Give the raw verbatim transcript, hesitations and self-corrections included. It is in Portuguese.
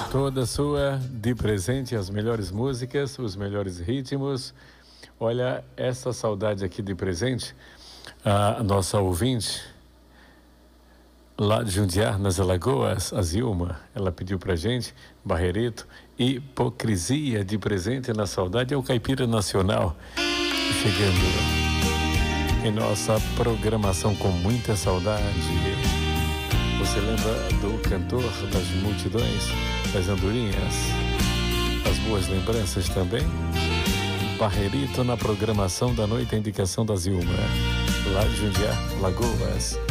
Toda sua, de presente, as melhores músicas, os melhores ritmos. Olha, essa saudade aqui de presente, a nossa ouvinte, lá de Jundiaí, nas Alagoas, a Zilma, ela pediu pra gente, Barreirito, Hipocrisia de presente na saudade, é o Caipira Nacional, chegando em nossa programação com muita saudade. Você lembra do cantor das multidões, das andorinhas? As boas lembranças também? Barreirito na programação da noite, a indicação da Zilma, lá de Jundiaí, Lagoas.